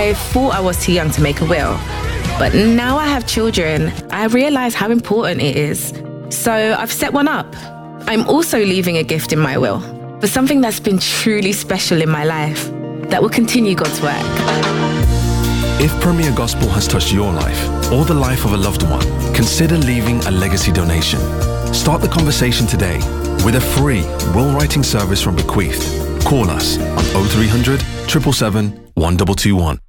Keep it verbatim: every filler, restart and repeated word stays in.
I thought I was too young to make a will. But now I have children, I realise how important it is. So I've set one up. I'm also leaving a gift in my will for something that's been truly special in my life, that will continue God's work. If Premier Gospel has touched your life or the life of a loved one, consider leaving a legacy donation. Start the conversation today with a free will writing service from Bequeathed. Call us on oh three hundred, seven seven seven, one two two one.